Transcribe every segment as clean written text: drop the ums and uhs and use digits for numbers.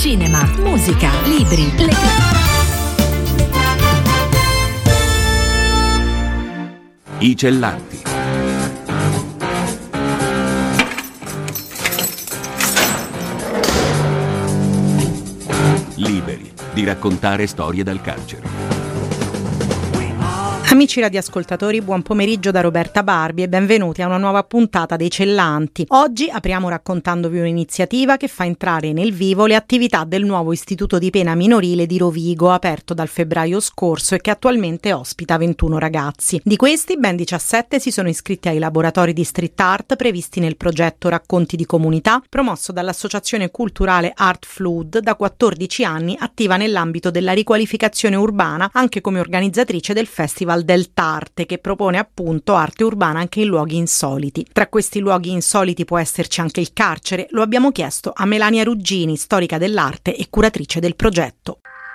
Cinema, musica, libri, I Cellanti. Liberi di raccontare storie dal carcere. Amici radioascoltatori, buon pomeriggio da Roberta Barbi e benvenuti a una nuova puntata dei Cellanti. Oggi apriamo raccontandovi un'iniziativa che fa entrare nel vivo le attività del nuovo istituto di pena minorile di Rovigo, aperto dal febbraio scorso e che attualmente ospita 21 ragazzi. Di questi, ben 17 si sono iscritti ai laboratori di street art previsti nel progetto Racconti di Comunità, promosso dall'associazione culturale Art Flood, da 14 anni attiva nell'ambito della riqualificazione urbana, anche come organizzatrice del Festival del Tarte, che propone appunto arte urbana anche in luoghi insoliti. Tra questi luoghi insoliti può esserci anche il carcere? Lo abbiamo chiesto a Melania Ruggini, storica dell'arte e curatrice del progetto.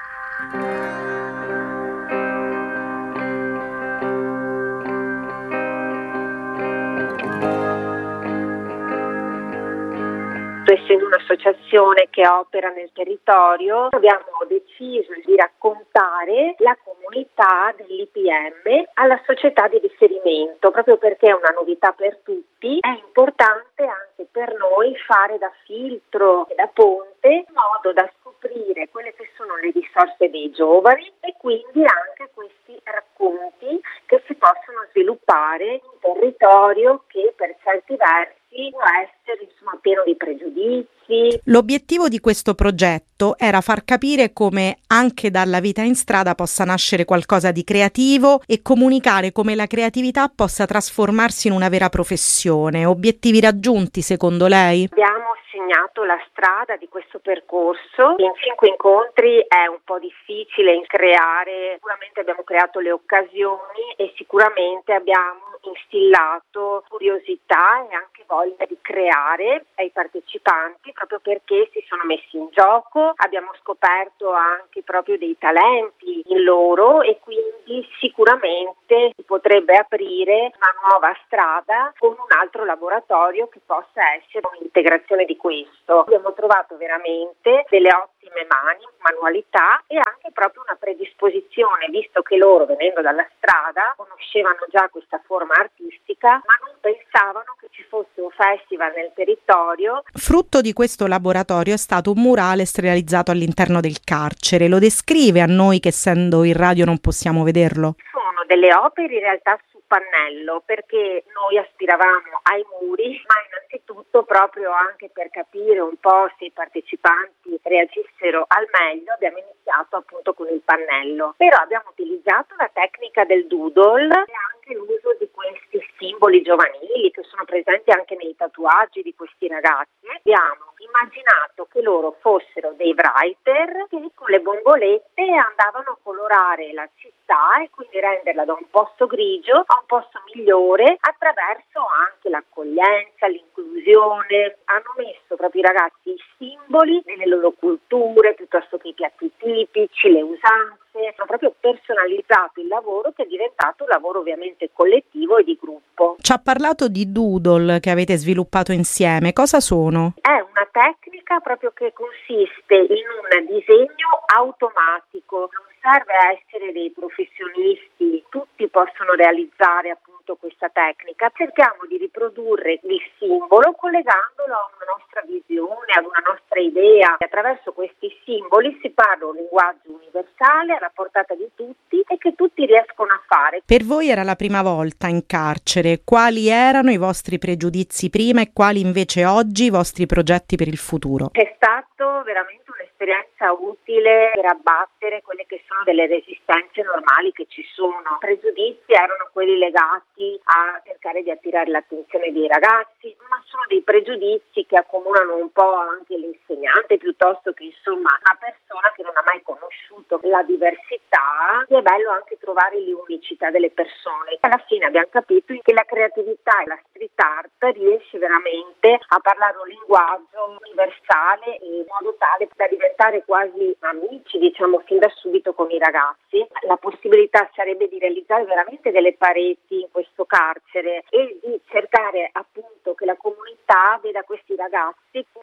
Essendo un'associazione che opera nel territorio, abbiamo deciso di raccontare la comunità dell'IPM alla società di riferimento, proprio perché è una novità per tutti. È importante anche per noi fare da filtro e da ponte, in modo da scoprire quelle che sono le risorse dei giovani e quindi anche questi racconti che si possono sviluppare in un territorio che per certi versi può essere pieno di pregiudizi. L'obiettivo di questo progetto era far capire come anche dalla vita in strada possa nascere qualcosa di creativo e comunicare come la creatività possa trasformarsi in una vera professione. Obiettivi raggiunti secondo lei? Abbiamo segnato la strada di questo percorso. In 5 incontri è un po' difficile creare, sicuramente abbiamo creato le occasioni e sicuramente abbiamo instillato curiosità e anche voglia di creare ai partecipanti, proprio perché si sono messi in gioco. Abbiamo scoperto anche proprio dei talenti in loro e quindi sicuramente si potrebbe aprire una nuova strada con un altro laboratorio che possa essere un'integrazione di questo. Abbiamo trovato veramente delle ottime manualità e anche proprio una predisposizione, visto che loro, venendo dalla strada, conoscevano già questa forma artistica, ma non pensavano che ci fosse un festival nel territorio. Frutto di questo laboratorio è stato un murales realizzato all'interno del carcere. Lo descrive a noi che, essendo in radio, non possiamo vederlo? Sono delle opere in realtà su pannello, perché noi aspiravamo ai muri, ma innanzitutto proprio anche per capire un po' se i partecipanti reagissero al meglio, abbiamo iniziato appunto con il pannello. Però abbiamo utilizzato la tecnica del doodle e anche l'uso di questi simboli giovanili che sono presenti anche nei tatuaggi di questi ragazzi. Abbiamo immaginato che loro fossero dei writer che con le bombolette andavano a colorare la città e quindi renderla da un posto grigio a un posto migliore attraverso anche l'accoglienza, l'inclusione. Hanno messo proprio i ragazzi i simboli delle loro culture piuttosto che i piatti tipici, le usanze. Hanno proprio personalizzato il lavoro, che è diventato un lavoro ovviamente collettivo e di gruppo. Ci ha parlato di doodle che avete sviluppato insieme. Cosa sono? È una tecnica proprio che consiste in un disegno automatico. Non serve essere dei professionisti, tutti possono realizzare appunto questa tecnica. Cerchiamo di riprodurre il simbolo collegandolo a una nostra visione, ad una nostra idea. Attraverso questi simboli si parla un linguaggio universale alla portata di tutti e che tutti riescono a fare. Per voi era la prima volta in carcere. Quali erano i vostri pregiudizi prima e quali invece oggi i vostri progetti per il futuro? È stato veramente un'esperienza utile per abbattere quelle che sono delle resistenze normali che ci sono. I pregiudizi erano quelli legati a cercare di attirare l'attenzione dei ragazzi, ma sono dei pregiudizi che accomunano un po' anche l'insegnante piuttosto che insomma una persona che non ha mai conosciuto la diversità. E è bello anche trovare l'unicità delle persone. Alla fine abbiamo capito che la creatività e la street art riesce veramente a parlare un linguaggio universale in modo tale da diventare quasi amici, diciamo, fin da subito con i ragazzi. La possibilità sarebbe di realizzare veramente delle pareti in questo carcere e di cercare appunto che la comunità veda questi ragazzi come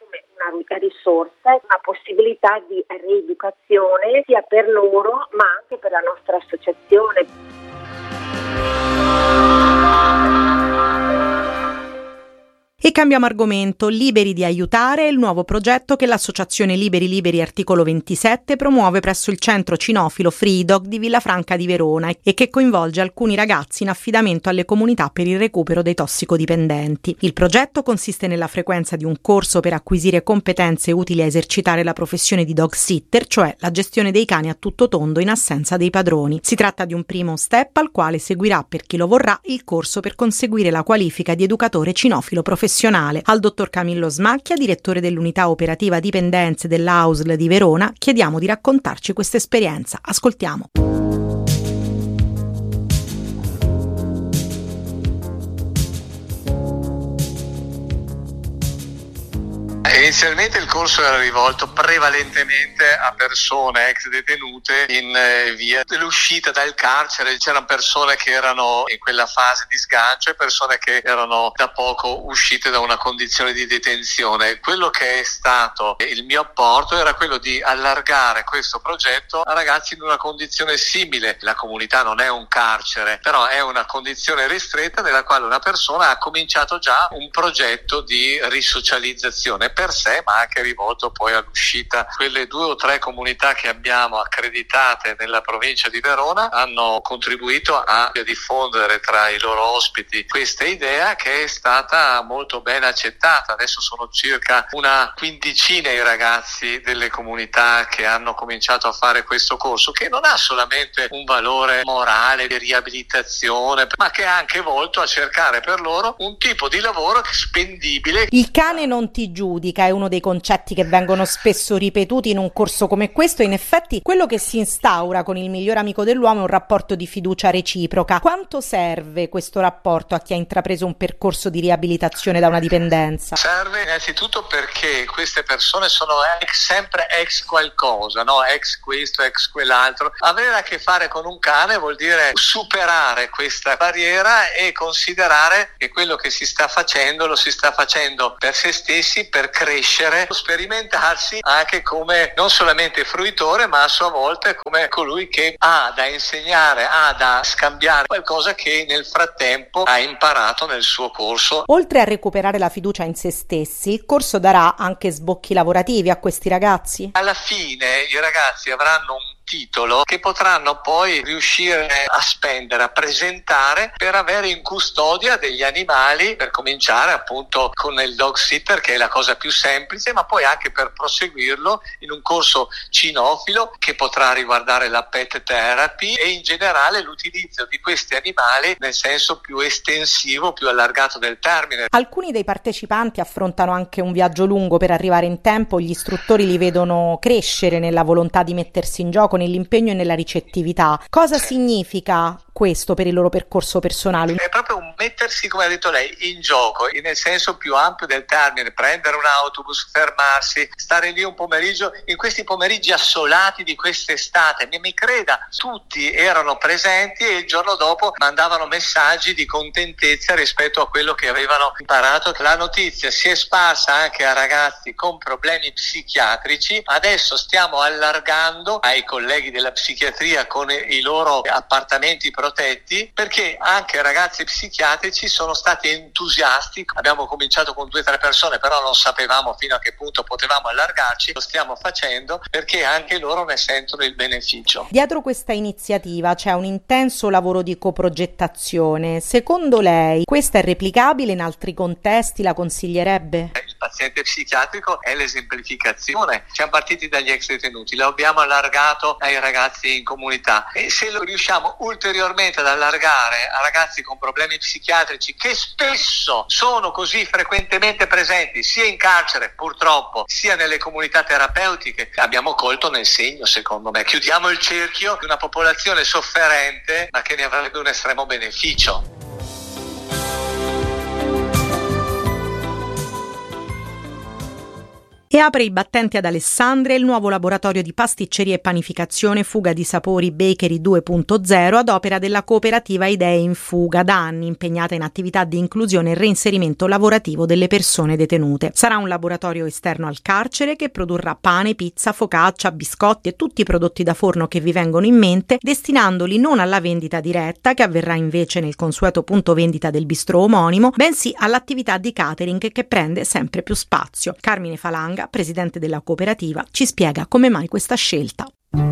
una risorsa, una possibilità di rieducazione sia per loro ma anche per la nostra associazione. E cambiamo argomento. Liberi di aiutare è il nuovo progetto che l'associazione Liberi Articolo 27 promuove presso il centro cinofilo Freedog di Villafranca di Verona e che coinvolge alcuni ragazzi in affidamento alle comunità per il recupero dei tossicodipendenti. Il progetto consiste nella frequenza di un corso per acquisire competenze utili a esercitare la professione di dog sitter, cioè la gestione dei cani a tutto tondo in assenza dei padroni. Si tratta di un primo step al quale seguirà, per chi lo vorrà, il corso per conseguire la qualifica di educatore cinofilo professionale. Al dottor Camillo Smacchia, direttore dell'unità operativa dipendenze dell'AUSL di Verona, chiediamo di raccontarci questa esperienza. Ascoltiamo. Inizialmente il corso era rivolto prevalentemente a persone ex detenute in via dell'uscita dal carcere. C'erano persone che erano in quella fase di sgancio e persone che erano da poco uscite da una condizione di detenzione. Quello che è stato il mio apporto era quello di allargare questo progetto a ragazzi in una condizione simile. La comunità non è un carcere, però è una condizione ristretta nella quale una persona ha cominciato già un progetto di risocializzazione per sé, ma anche rivolto poi all'uscita. Quelle 2 o 3 comunità che abbiamo accreditate nella provincia di Verona hanno contribuito a diffondere tra i loro ospiti questa idea, che è stata molto ben accettata. Adesso sono circa una quindicina i ragazzi delle comunità che hanno cominciato a fare questo corso, che non ha solamente un valore morale di riabilitazione, ma che è anche volto a cercare per loro un tipo di lavoro spendibile. Il cane non ti giudica è uno dei concetti che vengono spesso ripetuti in un corso come questo. In effetti quello che si instaura con il miglior amico dell'uomo è un rapporto di fiducia reciproca. Quanto serve questo rapporto a chi ha intrapreso un percorso di riabilitazione da una dipendenza? Serve innanzitutto perché queste persone sono sempre ex qualcosa, no? Ex questo, ex quell'altro. Avere a che fare con un cane vuol dire superare questa barriera e considerare che quello che si sta facendo lo si sta facendo per se stessi, per crescere, sperimentarsi anche come non solamente fruitore, ma a sua volta come colui che ha da insegnare, ha da scambiare qualcosa che nel frattempo ha imparato nel suo corso. Oltre a recuperare la fiducia in se stessi, il corso darà anche sbocchi lavorativi a questi ragazzi? Alla fine i ragazzi avranno un titolo che potranno poi riuscire a spendere, a presentare per avere in custodia degli animali, per cominciare appunto con il dog sitter, che è la cosa più semplice, ma poi anche per proseguirlo in un corso cinofilo che potrà riguardare la pet therapy e in generale l'utilizzo di questi animali nel senso più estensivo, più allargato del termine. Alcuni dei partecipanti affrontano anche un viaggio lungo per arrivare in tempo. Gli istruttori li vedono crescere nella volontà di mettersi in gioco, nell'impegno e nella ricettività. Cosa significa questo per il loro percorso personale? È proprio un mettersi, come ha detto lei, in gioco, nel senso più ampio del termine, prendere un autobus, fermarsi, stare lì un pomeriggio, in questi pomeriggi assolati di quest'estate. Mi creda, tutti erano presenti e il giorno dopo mandavano messaggi di contentezza rispetto a quello che avevano imparato. La notizia si è sparsa anche a ragazzi con problemi psichiatrici. Adesso stiamo allargando ai colleghi della psichiatria con i loro appartamenti protetti, perché anche ragazzi psichiatrici sono stati entusiasti. Abbiamo cominciato con 2 o 3 persone, però non sapevamo fino a che punto potevamo allargarci. Lo stiamo facendo perché anche loro ne sentono il beneficio. Dietro questa iniziativa c'è un intenso lavoro di coprogettazione. Secondo lei questa è replicabile in altri contesti? La consiglierebbe? Il paziente psichiatrico è l'esemplificazione. Siamo partiti dagli ex detenuti, lo abbiamo allargato ai ragazzi in comunità e se lo riusciamo ulteriormente ad allargare a ragazzi con problemi psichiatrici, che spesso sono così frequentemente presenti sia in carcere purtroppo sia nelle comunità terapeutiche, abbiamo colto nel segno, secondo me. Chiudiamo il cerchio di una popolazione sofferente ma che ne avrebbe un estremo beneficio. E apre i battenti ad Alessandria il nuovo laboratorio di pasticceria e panificazione Fuga di Sapori Bakery 2.0 ad opera della cooperativa Idee in Fuga, da anni impegnata in attività di inclusione e reinserimento lavorativo delle persone detenute. Sarà un laboratorio esterno al carcere che produrrà pane, pizza, focaccia, biscotti e tutti i prodotti da forno che vi vengono in mente, destinandoli non alla vendita diretta, che avverrà invece nel consueto punto vendita del bistrò omonimo, bensì all'attività di catering che prende sempre più spazio. Carmine Falanga, presidente della cooperativa, ci spiega come mai questa scelta.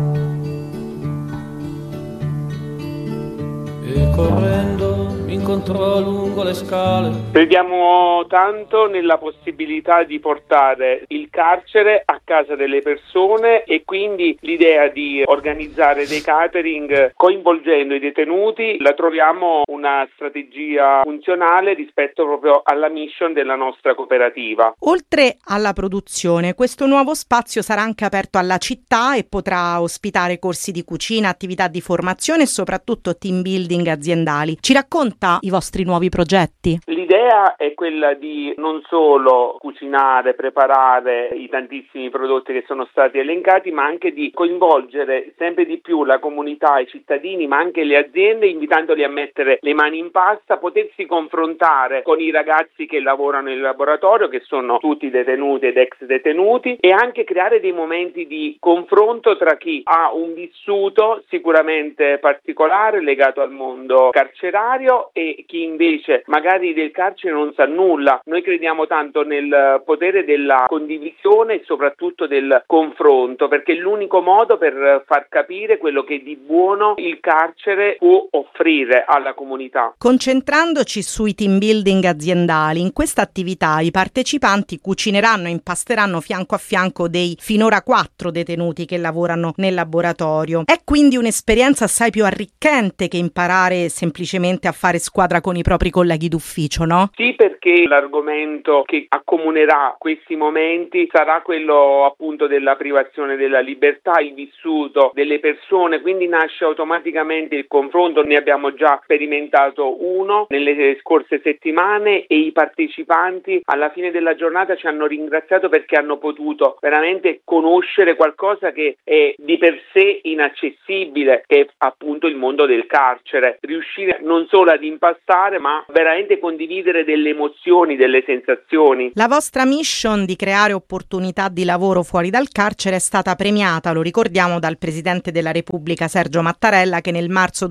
E correndo mi incontrò lungo le scale. Crediamo tanto nella possibilità di portare il carcere a casa delle persone e quindi l'idea di organizzare dei catering coinvolgendo i detenuti la troviamo una strategia funzionale rispetto proprio alla mission della nostra cooperativa. Oltre alla produzione, questo nuovo spazio sarà anche aperto alla città e potrà ospitare corsi di cucina, attività di formazione e soprattutto team building aziendali. Ci racconta i vostri nuovi progetti? L'idea è quella di non solo cucinare, preparare i tantissimi prodotti che sono stati elencati, ma anche di coinvolgere sempre di più la comunità, i cittadini, ma anche le aziende, invitandoli a mettere le mani in pasta, potersi confrontare con i ragazzi che lavorano in laboratorio, che sono tutti detenuti ed ex detenuti, e anche creare dei momenti di confronto tra chi ha un vissuto sicuramente particolare legato al mondo carcerario e chi invece magari del carcere non sa nulla. Noi crediamo tanto nel potere della condivisione e soprattutto del confronto, perché è l'unico modo per far capire quello che di buono il carcere può offrire alla comunità. Concentrandoci sui team building aziendali, in questa attività i partecipanti cucineranno e impasteranno fianco a fianco dei finora 4 detenuti che lavorano nel laboratorio. È quindi un'esperienza assai più arricchente che imparare semplicemente a fare squadra con i propri colleghi d'ufficio, no? Sì, perché l'argomento che accomunerà questi momenti sarà quello appunto della privazione della libertà, il vissuto delle persone, quindi nasce automaticamente il confronto. Ne abbiamo già sperimentato uno nelle scorse settimane e i partecipanti alla fine della giornata ci hanno ringraziato perché hanno potuto veramente conoscere qualcosa che è di per sé inaccessibile, che è appunto il mondo del carcere. Riuscire non solo ad impastare, ma veramente condividere delle emozioni, delle sensazioni. La vostra mission di creare opportunità di lavoro fuori dal carcere è stata premiata, lo ricordiamo, dal Presidente della Repubblica Sergio Mattarella, che nel marzo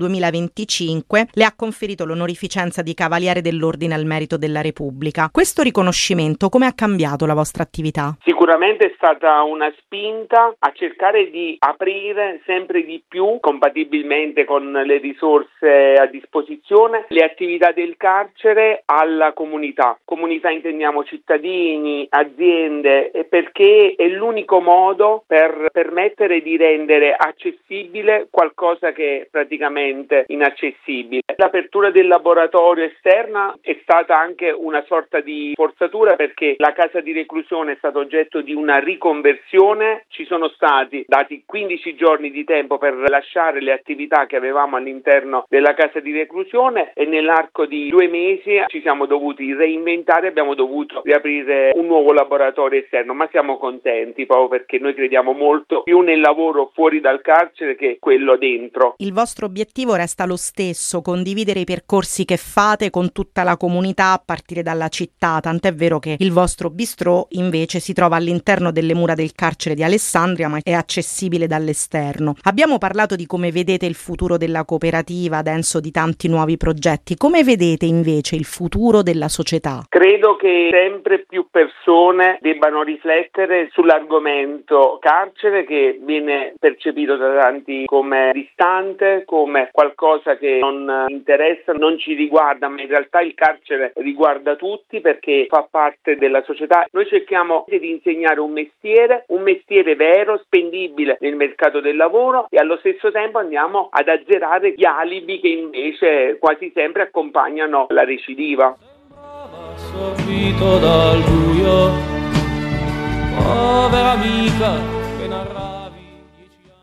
2025 le ha conferito l'onorificenza di Cavaliere dell'Ordine al Merito della Repubblica. Questo riconoscimento come ha cambiato la vostra attività? Sicuramente è stata una spinta a cercare di aprire sempre di più, compatibilmente con le risorse a disposizione, le attività del carcere alla comunità. Comunità intendiamo cittadini, aziende, perché è l'unico modo per permettere di rendere accessibile qualcosa che è praticamente inaccessibile. L'apertura del laboratorio esterna è stata anche una sorta di forzatura, perché la casa di reclusione è stata oggetto di una riconversione. Ci sono stati dati 15 giorni di tempo per lasciare le attività che avevamo all'interno della casa di reclusione e nell'arco di 2 mesi ci siamo dovuti reinventare, abbiamo dovuto riaprire un nuovo laboratorio esterno, ma siamo contenti proprio perché noi crediamo molto più nel lavoro fuori dal carcere che quello dentro. Il vostro obiettivo resta lo stesso, condividere i percorsi che fate con tutta la comunità a partire dalla città, tant'è vero che il vostro bistrò invece si trova all'interno delle mura del carcere di Alessandria, ma è accessibile dall'esterno. Abbiamo parlato di come vedete il futuro della cooperativa, denso di tanti nuovi progetti. Come vedete invece il futuro della società? Credo che sempre più persone debbano riflettere sull'argomento carcere, che viene percepito da tanti come distante, come qualcosa che non interessa, non ci riguarda, ma in realtà il carcere riguarda tutti perché fa parte della società. Noi cerchiamo di insegnare un mestiere vero, spendibile nel mercato del lavoro, e allo stesso tempo andiamo ad azzerare gli alibi che invece quasi sempre accompagnano la recidiva. Assorbito dal buio, povera amica che narravi 10 anni.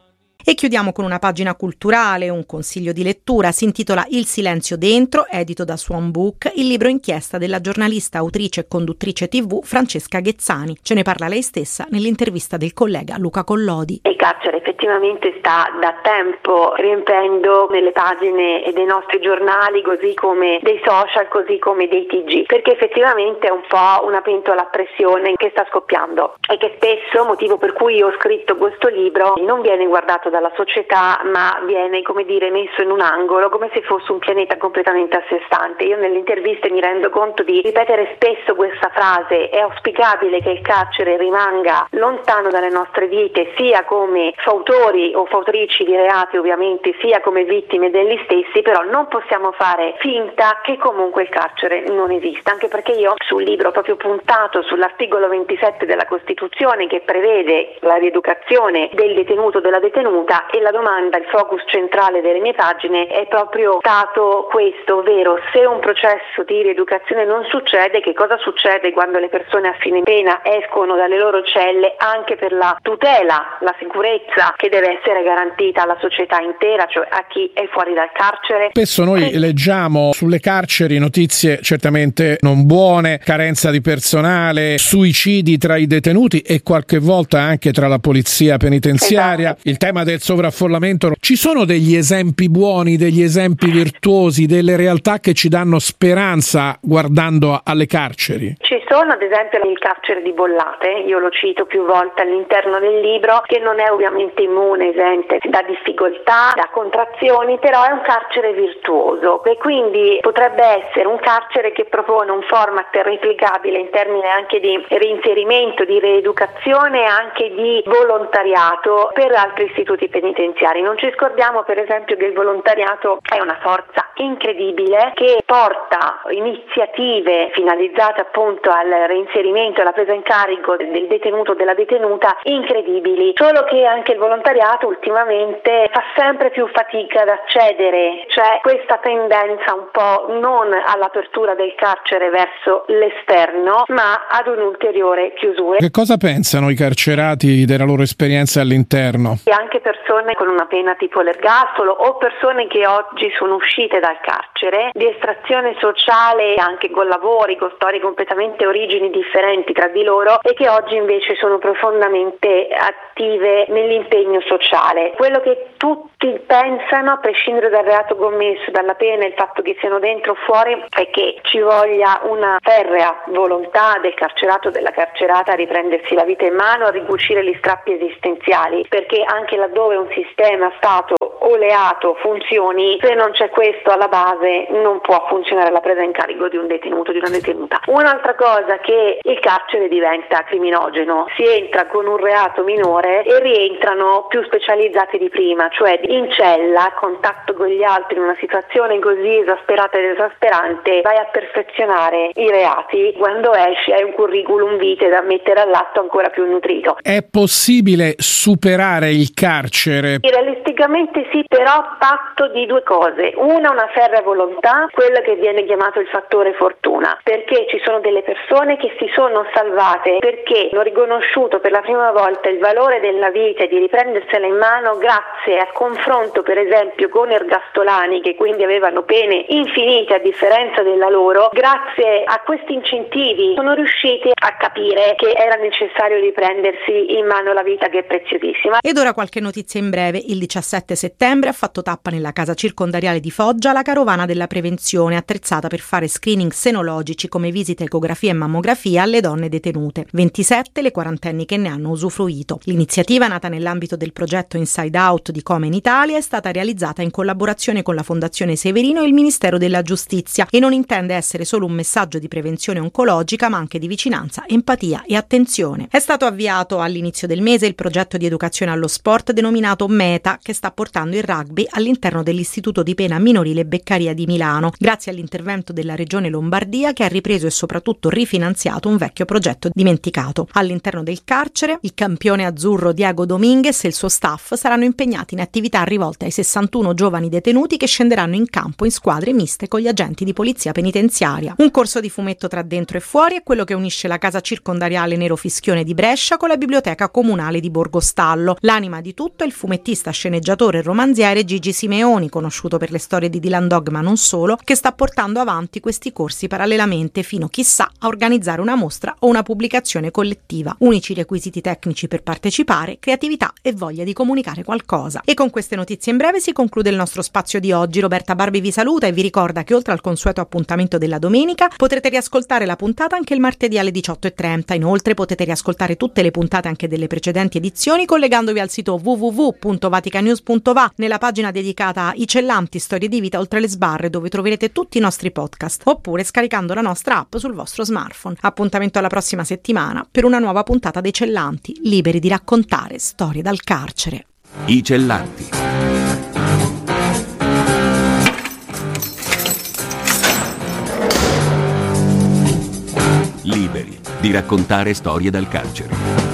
E chiudiamo con una pagina culturale, un consiglio di lettura. Si intitola Il silenzio dentro, edito da Swan Book, il libro inchiesta della giornalista, autrice e conduttrice TV Francesca Ghezzani. Ce ne parla lei stessa nell'intervista del collega Luca Collodi. Il carcere effettivamente sta da tempo riempendo nelle pagine dei nostri giornali, così come dei social, così come dei TG, perché effettivamente è un po' una pentola a pressione che sta scoppiando e che spesso, motivo per cui io ho scritto questo libro, non viene guardato dalla società, ma viene, come dire, messo in un angolo come se fosse un pianeta completamente a sé stante. Io nelle interviste mi rendo conto di ripetere spesso questa frase: è auspicabile che il carcere rimanga lontano dalle nostre vite, sia come fautori o fautrici di reati ovviamente, sia come vittime degli stessi, però non possiamo fare finta che comunque il carcere non esista, anche perché io sul libro ho proprio puntato sull'articolo 27 della Costituzione che prevede la rieducazione del detenuto o della detenuta, e la domanda, il focus centrale delle mie pagine è proprio stato questo, ovvero se un processo di rieducazione non succede, che cosa succede quando le persone a fine pena escono dalle loro celle, anche per la tutela, la sicurezza che deve essere garantita alla società intera, cioè a chi è fuori dal carcere. Spesso noi leggiamo sulle carceri notizie certamente non buone, carenza di personale, suicidi tra i detenuti e qualche volta anche tra la polizia penitenziaria, il tema del sovraffollamento. Ci sono degli esempi buoni, degli esempi virtuosi, delle realtà che ci danno speranza guardando alle carceri? Ci sono, ad esempio, il carcere di Bollate, io lo cito più volte all'interno del libro, che non è ovviamente immune, esente da difficoltà, da contrazioni, però è un carcere virtuoso e quindi potrebbe essere un carcere che propone un format replicabile in termini anche di reinserimento, di rieducazione e anche di volontariato per altri istituti penitenziari. Non ci scordiamo per esempio che il volontariato è una forza incredibile che porta iniziative finalizzate appunto al reinserimento e alla presa in carico del detenuto o della detenuta incredibili, solo che anche il volontariato ultimamente fa sempre più fatica ad accedere, c'è questa tendenza un po' non all'apertura del carcere verso l'esterno ma ad un'ulteriore chiusura. Che cosa pensano i carcerati della loro esperienza all'interno? E anche persone con una pena tipo l'ergastolo o persone che oggi sono uscite dal carcere di estrazione sociale, anche con lavori, con storie completamente origini differenti tra di loro e che oggi invece sono profondamente attive nell'impegno sociale. Quello che tutti pensano, a prescindere dal reato commesso, dalla pena, il fatto che siano dentro o fuori, è che ci voglia una ferrea volontà del carcerato o della carcerata a riprendersi la vita in mano, a ricucire gli strappi esistenziali, perché anche laddove un sistema stato oleato funzioni, se non c'è questo alla base non può funzionare la presa in carico di un detenuto, di una detenuta. Un'altra cosa è che il carcere diventa criminogeno, si entra con un reato minore e rientrano più specializzati di prima, cioè in cella, a contatto con gli altri in una situazione così esasperata ed esasperante, vai a perfezionare i reati, quando esci hai un curriculum vitae da mettere all'atto ancora più nutrito. È possibile superare il carcere? Realisticamente sì, però patto di due cose. Una ferrea volontà, quello che viene chiamato il fattore fortuna, perché ci sono delle persone che si sono salvate perché hanno riconosciuto per la prima volta il valore della vita e di riprendersela in mano grazie al confronto per esempio con ergastolani che quindi avevano pene infinite a differenza della loro. Grazie a questi incentivi sono riusciti a capire che era necessario riprendersi in mano la vita, che è preziosissima. Ed ora qualche notizia in breve. Il 17 settembre ha fatto tappa nella casa circondariale di Foggia la carovana della prevenzione, attrezzata per fare screening senologici come visita, ecografia e mammografia alle donne detenute. 27 le quarantenni che ne hanno usufruito. L'iniziativa, nata nell'ambito del progetto Inside Out di Come in Italia, è stata realizzata in collaborazione con la Fondazione Severino e il Ministero della Giustizia e non intende essere solo un messaggio di prevenzione oncologica, ma anche di vicinanza, empatia e attenzione. È stato avviato all'inizio del mese il progetto di educazione allo sport denominato META, che sta portando il rugby all'interno dell'Istituto di Pena Minorile Beccaria di Milano, grazie all'intervento della Regione Lombardia, che ha ripreso e soprattutto rifinanziato un vecchio progetto dimenticato. All'interno del carcere, il campione azzurro Diego Dominguez e il suo staff saranno impegnati in attività rivolte ai 61 giovani detenuti che scenderanno in campo in squadre miste con gli agenti di polizia penitenziaria. Un corso di fumetto tra dentro e fuori è quello che unisce la casa circondariale Nero Fischione di Brescia con la biblioteca comunale di Borgostallo. L'anima di tutto è il fumettista, sceneggiatore e romanziere Gigi Simeoni, conosciuto per le storie di Dylan Dog ma non solo, che sta portando avanti questi corsi parallelamente fino, chissà, a organizzare una mostra o una pubblicazione collettiva. Unici requisiti tecnici per partecipare: creatività e voglia di comunicare qualcosa. E con queste notizie in breve si conclude il nostro spazio di oggi. Roberta Barbi vi saluta e vi ricorda che oltre al consueto appuntamento della domenica potrete riascoltare la puntata anche il martedì alle 18:30. Inoltre potete riascoltare tutte le puntate anche delle precedenti edizioni collegandovi al sito www.vaticanews.va nella pagina dedicata a I Cellanti, storie di vita oltre le sbarre, dove troverete tutti i nostri podcast, oppure scaricando la nostra app sul vostro smartphone. Appuntamento alla prossima settimana per una nuova puntata dei Cellanti, liberi di raccontare storie dal carcere. I Cellanti. Liberi di raccontare storie dal carcere.